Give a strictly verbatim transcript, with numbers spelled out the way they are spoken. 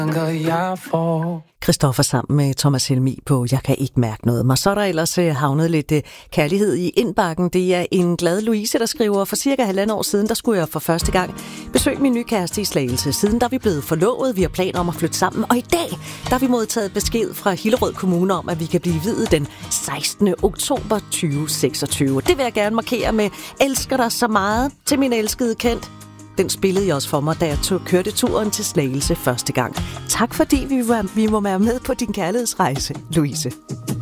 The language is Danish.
jeg får. Christoffer sammen med Thomas Helmig på Jeg kan ikke mærke noget. Og så er der ellers havnet lidt kærlighed i indbakken. Det er en glad Louise, der skriver: for cirka halvandet år siden, der skulle jeg for første gang besøge min nye kæreste i Slagelse. Siden der er vi blevet forlovet, vi har planer om at flytte sammen. Og i dag, der har vi modtaget besked fra Hillerød Kommune om, at vi kan blive viet den sekstende oktober tyve seksogtyve. Det vil jeg gerne markere med: elsker dig så meget til min elskede Kent. Den spillede jeg også for mig, da jeg tog, kørte turen til Slagelse første gang. Tak fordi vi, var, vi må være med på din kærlighedsrejse, Louise.